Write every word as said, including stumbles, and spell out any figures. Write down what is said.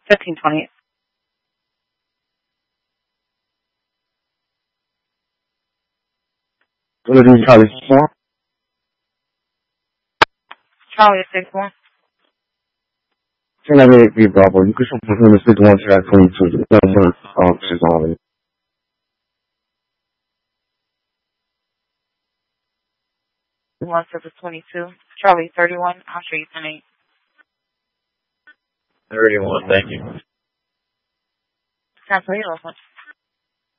fifteen twenty. What is it, Charlie? Four? Charlie six one. 现在可以可以不要播，你可以说普通的四中往起来从一次，那么啊，是这样的。 One service twenty-two. Charlie thirty-one. I'll show you ten eight. thirty-one, thank you. Sounds very awesome.